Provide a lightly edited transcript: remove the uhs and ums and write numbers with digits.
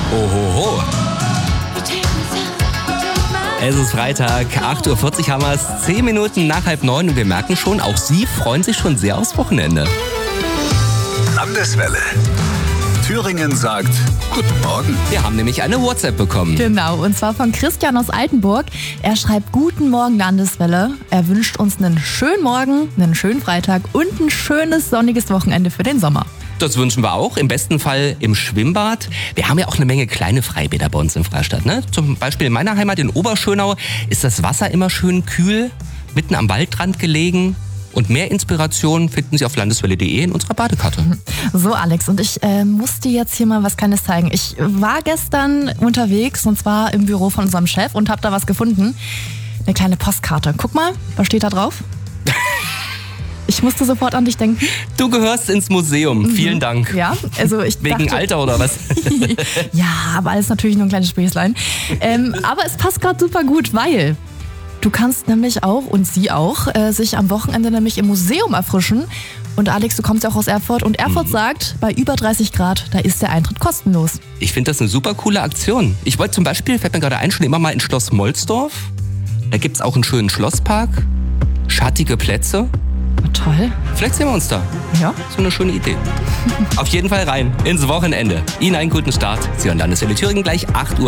Ohoho. Es ist Freitag, 8.40 Uhr haben wir es, 10 Minuten nach 8:30 und wir merken schon, auch Sie freuen sich schon sehr aufs Wochenende. Landeswelle. Thüringen sagt Guten Morgen. Wir haben nämlich eine WhatsApp bekommen. Genau, und zwar von Christian aus Altenburg. Er schreibt: Guten Morgen, Landeswelle. Er wünscht uns einen schönen Morgen, einen schönen Freitag und ein schönes sonniges Wochenende für den Sommer. Das wünschen wir auch, im besten Fall im Schwimmbad. Wir haben ja auch eine Menge kleine Freibäder bei uns in Freistadt. Ne? Zum Beispiel in meiner Heimat in Oberschönau ist das Wasser immer schön kühl, mitten am Waldrand gelegen. Und mehr Inspiration finden Sie auf landeswelle.de in unserer Badekarte. So, Alex, und ich muss dir jetzt hier mal was Kleines zeigen. Ich war gestern unterwegs, und zwar im Büro von unserem Chef, und habe da was gefunden. Eine kleine Postkarte. Guck mal, was steht da drauf? Ich musste sofort an dich denken. Du gehörst ins Museum. Vielen Dank. Ja, also ich Wegen dachte, Alter oder was? ja, aber alles natürlich nur ein kleines Späßlein. Aber es passt gerade super gut, weil du kannst nämlich auch, und sie auch, sich am Wochenende nämlich im Museum erfrischen. Und Alex, du kommst ja auch aus Erfurt. Und Erfurt sagt, bei über 30 Grad, da ist der Eintritt kostenlos. Ich finde das eine super coole Aktion. Ich wollte zum Beispiel, fällt mir gerade ein, schon immer mal in Schloss Molsdorf. Da gibt es auch einen schönen Schlosspark, schattige Plätze. Toll. Vielleicht sehen wir uns da. Ja. So eine schöne Idee. Auf jeden Fall rein ins Wochenende. Ihnen einen guten Start. Sie hören Landeswelle Thüringen gleich 8 Uhr.